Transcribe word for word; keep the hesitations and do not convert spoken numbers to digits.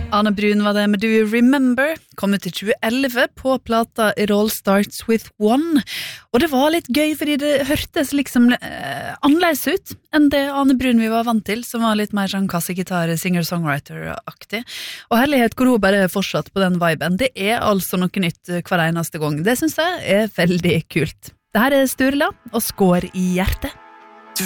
Ane Brun var det med Do You Remember, kom ut i tjue elleve på plata It All Starts With One, og det var litt gøy fordi det hørtes liksom eh, annerledes ut enn det Ane Brun vi var vant til, som var litt mer sånn kassegitar, singer-songwriter-aktig, og herlighet hvor hun bare fortsatt på den viben. Det er altså noe nytt hver eneste gang. Det synes jeg er veldig kult. Det her er Sturla og Skår i hjertet.